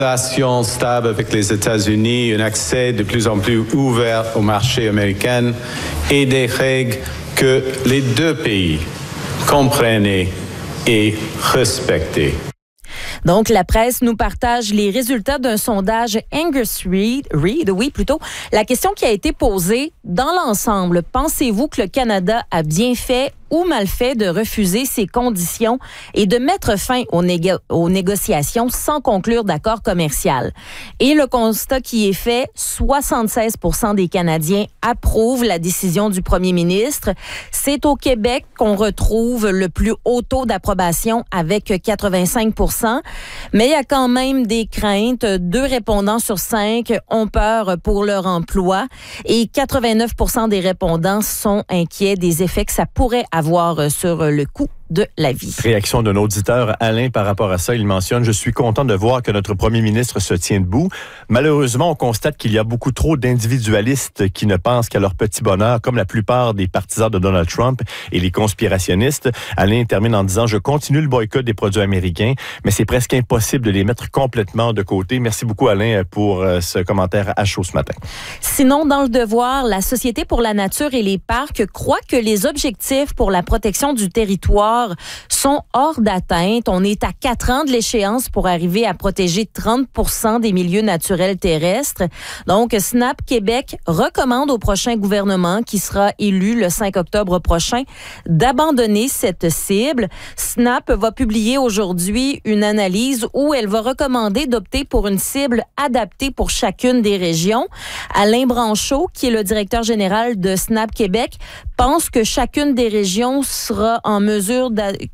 relation stable avec les États-Unis, un accès de plus en plus ouvert au marché américain et des règles que les deux pays comprennent et respectent. Donc, la presse nous partage les résultats d'un sondage Angus Reid, La question qui a été posée, dans l'ensemble, pensez-vous que le Canada a bien fait ou mal fait de refuser ces conditions et de mettre fin aux négociations sans conclure d'accord commercial? Et le constat qui est fait, 76% des Canadiens approuvent la décision du premier ministre. C'est au Québec qu'on retrouve le plus haut taux d'approbation avec 85%. Mais il y a quand même des craintes. 2 répondants sur 5 ont peur pour leur emploi et 89% des répondants sont inquiets des effets que ça pourrait avoir sur le coût de la vie. Réaction d'un auditeur, Alain, par rapport à ça, il mentionne « Je suis content de voir que notre premier ministre se tient debout. Malheureusement, on constate qu'il y a beaucoup trop d'individualistes qui ne pensent qu'à leur petit bonheur, comme la plupart des partisans de Donald Trump et les conspirationnistes. » Alain termine en disant « Je continue le boycott des produits américains, mais c'est presque impossible de les mettre complètement de côté. » Merci beaucoup, Alain, pour ce commentaire à chaud ce matin. Sinon, dans le Devoir, la Société pour la nature et les parcs croit que les objectifs pour la protection du territoire sont hors d'atteinte. On est à 4 ans de l'échéance pour arriver à protéger 30% des milieux naturels terrestres. Donc, SNAP Québec recommande au prochain gouvernement, qui sera élu le 5 octobre prochain, d'abandonner cette cible. SNAP va publier aujourd'hui une analyse où elle va recommander d'opter pour une cible adaptée pour chacune des régions. Alain Branchot, qui est le directeur général de SNAP Québec, pense que chacune des régions sera en mesure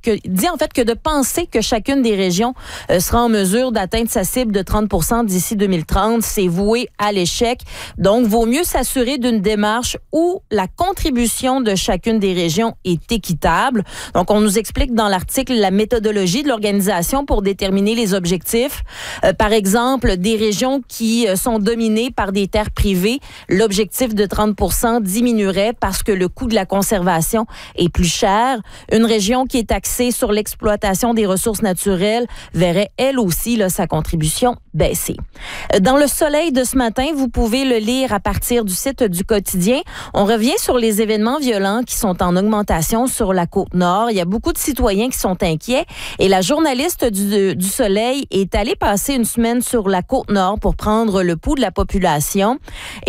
que de penser que chacune des régions sera en mesure d'atteindre sa cible de 30% d'ici 2030, c'est voué à l'échec. Donc, vaut mieux s'assurer d'une démarche où la contribution de chacune des régions est équitable. Donc, on nous explique dans l'article la méthodologie de l'organisation pour déterminer les objectifs. Par exemple, des régions qui sont dominées par des terres privées, l'objectif de 30% diminuerait parce que le coût de la conservation est plus cher. Une région qui est axée sur l'exploitation des ressources naturelles verrait elle aussi sa contribution baisser. Dans le Soleil de ce matin, vous pouvez le lire à partir du site du Quotidien. On revient sur les événements violents qui sont en augmentation sur la Côte-Nord. Il y a beaucoup de citoyens qui sont inquiets et la journaliste du Soleil est allée passer une semaine sur la Côte-Nord pour prendre le pouls de la population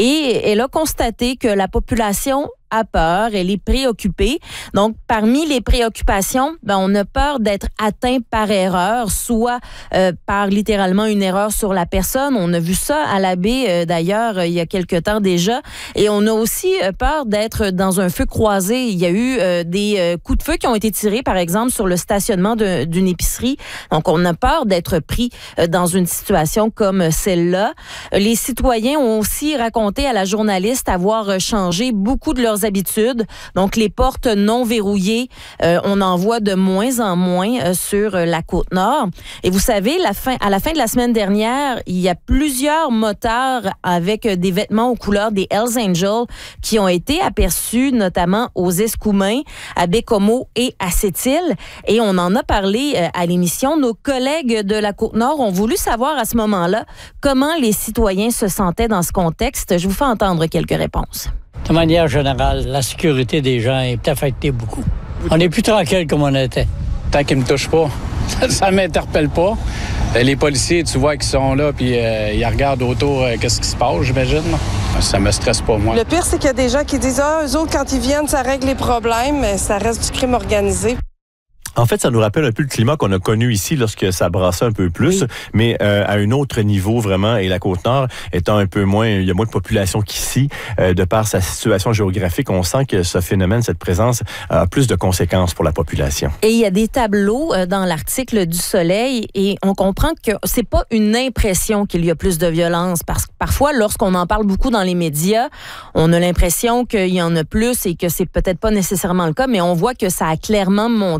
et elle a constaté que la population a peur, elle est préoccupée. Donc, parmi les préoccupations, on a peur d'être atteint par erreur, soit par littéralement une erreur sur la personne. On a vu ça à la baie, d'ailleurs, il y a quelque temps déjà. Et on a aussi peur d'être dans un feu croisé. Il y a eu des coups de feu qui ont été tirés, par exemple, sur le stationnement d'une épicerie. Donc, on a peur d'être pris dans une situation comme celle-là. Les citoyens ont aussi raconté à la journaliste avoir changé beaucoup de leurs habitudes. Donc, les portes non verrouillées, on en voit de moins en moins sur la Côte-Nord. Et vous savez, à la fin de la semaine dernière, il y a plusieurs motards avec des vêtements aux couleurs des Hells Angels qui ont été aperçus, notamment aux Escoumins, à Bécomo et à Sept-Îles. Et on en a parlé à l'émission. Nos collègues de la Côte-Nord ont voulu savoir à ce moment-là comment les citoyens se sentaient dans ce contexte. Je vous fais entendre quelques réponses. De manière générale, la sécurité des gens est affectée beaucoup. On n'est plus tranquille comme on était. Tant qu'ils ne me touchent pas, ça ne m'interpelle pas. Les policiers, tu vois qu'ils sont là, puis ils regardent autour qu'est-ce qui se passe, j'imagine. Ça me stresse pas, moi. Le pire, c'est qu'il y a des gens qui disent « Ah, eux autres, quand ils viennent, ça règle les problèmes, mais ça reste du crime organisé. » En fait, ça nous rappelle un peu le climat qu'on a connu ici lorsque ça brassait un peu plus, oui. Mais à un autre niveau vraiment, et la Côte-Nord étant un peu moins, il y a moins de population qu'ici, de par sa situation géographique, on sent que ce phénomène, cette présence, a plus de conséquences pour la population. Et il y a des tableaux dans l'article du Soleil et on comprend que c'est pas une impression qu'il y a plus de violence, parce que parfois, lorsqu'on en parle beaucoup dans les médias, on a l'impression qu'il y en a plus et que c'est peut-être pas nécessairement le cas, mais on voit que ça a clairement monté les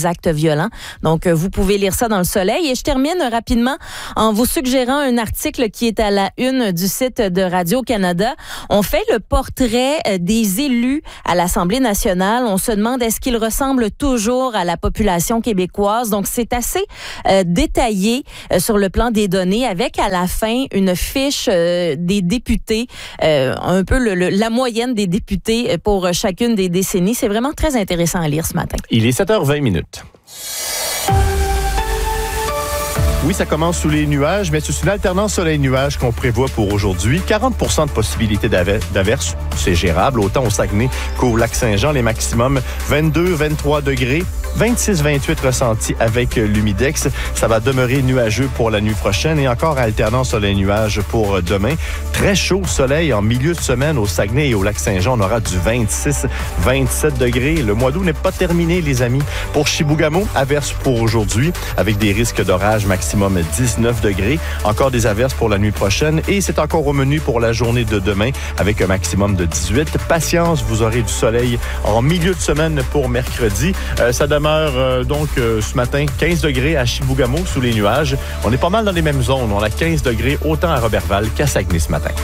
des actes violents. Donc, vous pouvez lire ça dans Le Soleil. Et je termine rapidement en vous suggérant un article qui est à la une du site de Radio-Canada. On fait le portrait des élus à l'Assemblée nationale. On se demande est-ce qu'ils ressemblent toujours à la population québécoise. Donc, c'est assez détaillé sur le plan des données avec à la fin une fiche des députés, un peu la moyenne des députés pour chacune des décennies. C'est vraiment très intéressant à lire ce matin. Il est 7h20. Oui, ça commence sous les nuages, mais c'est une alternance soleil-nuage qu'on prévoit pour aujourd'hui. 40% de possibilité d'averse, c'est gérable, autant au Saguenay qu'au Lac-Saint-Jean. Les maximums 22-23 degrés. 26-28 ressentis avec l'humidex. Ça va demeurer nuageux pour la nuit prochaine et encore alternance soleil-nuage pour demain. Très chaud soleil en milieu de semaine au Saguenay et au Lac-Saint-Jean. On aura du 26-27 degrés. Le mois d'août n'est pas terminé, les amis. Pour Chibougamau, averse pour aujourd'hui avec des risques d'orage maximum 19 degrés. Encore des averses pour la nuit prochaine et c'est encore au menu pour la journée de demain avec un maximum de 18. Patience, vous aurez du soleil en milieu de semaine pour mercredi. Ça demeure donc ce matin 15 degrés à Chibougamau sous les nuages. On est pas mal dans les mêmes zones. On a 15 degrés autant à Roberval qu'à Saguenay ce matin.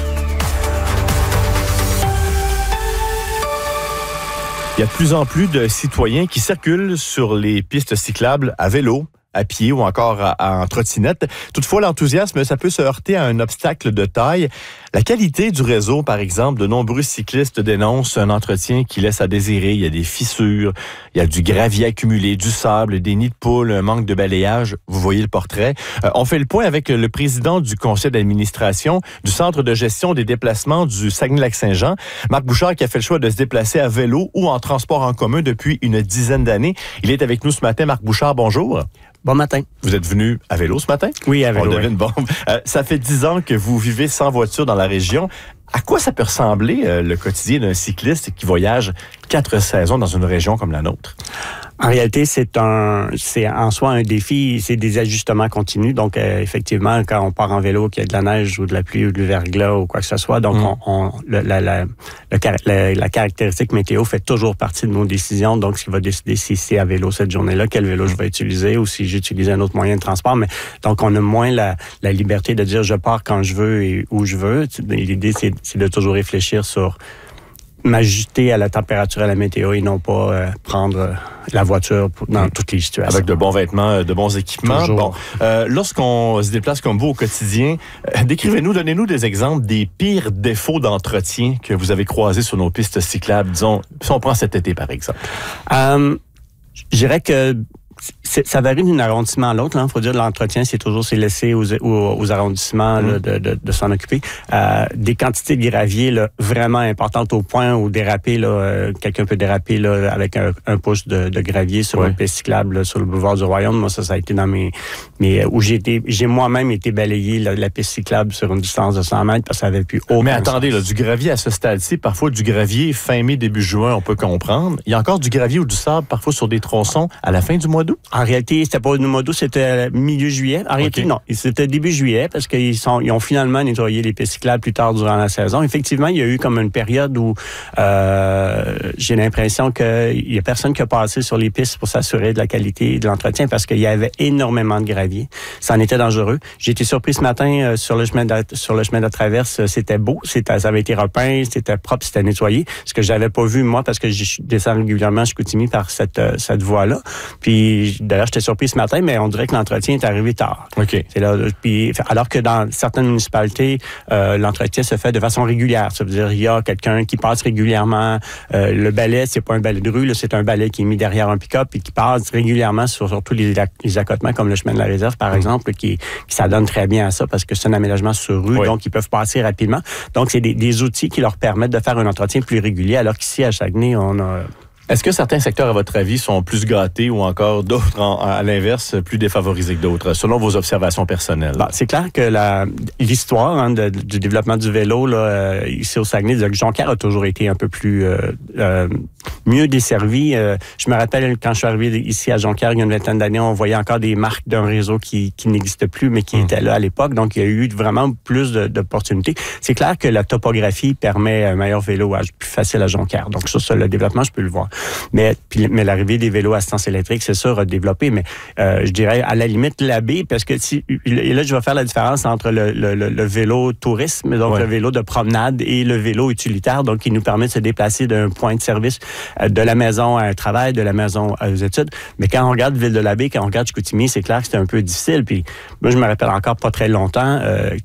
Il y a de plus en plus de citoyens qui circulent sur les pistes cyclables à vélo, à pied ou encore en trottinette. Toutefois, l'enthousiasme, ça peut se heurter à un obstacle de taille. La qualité du réseau, par exemple, de nombreux cyclistes dénoncent un entretien qui laisse à désirer. Il y a des fissures, il y a du gravier accumulé, du sable, des nids de poules, un manque de balayage. Vous voyez le portrait. On fait le point avec le président du conseil d'administration du Centre de gestion des déplacements du Saguenay-Lac-Saint-Jean, Marc Bouchard, qui a fait le choix de se déplacer à vélo ou en transport en commun depuis une dizaine d'années. Il est avec nous ce matin. Marc Bouchard, bonjour. Bon matin. Vous êtes venu à vélo ce matin? Oui, à vélo. On le devine, bon. Ça fait 10 ans que vous vivez sans voiture dans la région. À quoi ça peut ressembler le quotidien d'un cycliste qui voyage 4 saisons dans une région comme la nôtre? En réalité, c'est en soi un défi, c'est des ajustements continus. Donc, effectivement, quand on part en vélo, qu'il y a de la neige ou de la pluie ou de verglas ou quoi que ce soit, donc la caractéristique météo fait toujours partie de nos décisions. Donc, ce qui va décider si c'est à vélo cette journée-là, quel vélo je vais utiliser ou si j'utilise un autre moyen de transport. Mais donc, on a moins la liberté de dire je pars quand je veux et où je veux. L'idée, c'est de toujours réfléchir sur m'ajuster à la température, à la météo et non pas prendre la voiture dans toutes les situations. Avec de bons vêtements, de bons équipements. Toujours. Bon, lorsqu'on se déplace comme vous au quotidien, décrivez-nous, donnez-nous des exemples des pires défauts d'entretien que vous avez croisés sur nos pistes cyclables. Disons, si on prend cet été, par exemple. Je dirais que ça varie d'un arrondissement à l'autre. Il faut dire que l'entretien, c'est laissé aux arrondissements là, de s'en occuper. Des quantités de gravier là, vraiment importantes au point où déraper, là, quelqu'un peut déraper là, avec un pouce de gravier sur une piste cyclable là, sur le boulevard du Royaume. Moi, ça a été dans mes où j'ai moi-même été balayé la piste cyclable sur une distance de 100 mètres parce que ça n'avait plus aucun Mais attendez, là, du gravier à ce stade-ci, parfois du gravier fin mai, début juin, on peut comprendre. Il y a encore du gravier ou du sable, parfois sur des tronçons à la fin du mois d'août? En réalité, c'était pas au mois d'août, c'était milieu juillet. En réalité, non. C'était début juillet parce qu'ils ont finalement nettoyé les pistes cyclables plus tard durant la saison. Effectivement, il y a eu comme une période où j'ai l'impression qu'il y a personne qui a passé sur les pistes pour s'assurer de la qualité de l'entretien parce qu'il y avait énormément de gravier. Ça en était dangereux. J'ai été surpris ce matin sur le chemin de la traverse. C'était beau. Ça avait été repeint, c'était propre, c'était nettoyé. Ce que j'avais pas vu, moi, parce que je descends régulièrement à Chicoutimi par cette voie-là. Puis, d'ailleurs, j'étais surpris ce matin, mais on dirait que l'entretien est arrivé tard. OK. C'est là, puis, alors que dans certaines municipalités, l'entretien se fait de façon régulière. Ça veut dire il y a quelqu'un qui passe régulièrement. Le balai, c'est pas un balai de rue, là, c'est un balai qui est mis derrière un pick-up et qui passe régulièrement sur tous les accotements, comme le chemin de la réserve, par exemple, qui s'adonne très bien à ça parce que c'est un aménagement sur rue, donc ils peuvent passer rapidement. Donc, c'est des outils qui leur permettent de faire un entretien plus régulier, alors qu'ici, à Saguenay, on a... Est-ce que certains secteurs, à votre avis, sont plus gâtés ou encore d'autres, à l'inverse, plus défavorisés que d'autres, selon vos observations personnelles? C'est clair que l'histoire du développement du vélo là, ici au Saguenay, Jonquière a toujours été un peu plus mieux desservi. Je me rappelle, quand je suis arrivé ici à Jonquière, il y a une vingtaine d'années, on voyait encore des marques d'un réseau qui n'existe plus, mais qui était là à l'époque. Donc, il y a eu vraiment plus d'opportunités. C'est clair que la topographie permet un meilleur vélo plus facile à Jonquière. Donc, ça, le développement, je peux le voir. Mais l'arrivée des vélos à assistance électrique, c'est sûr, a développé. Mais je dirais, à la limite, la baie, parce que et là, je vais faire la différence entre le vélo tourisme, donc le vélo de promenade, et le vélo utilitaire, donc qui nous permet de se déplacer d'un point de service de la maison à un travail, de la maison aux études. Mais quand on regarde Ville-de-la-Baie, quand on regarde Chicoutimi, c'est clair que c'était un peu difficile. Puis moi, je me rappelle encore pas très longtemps,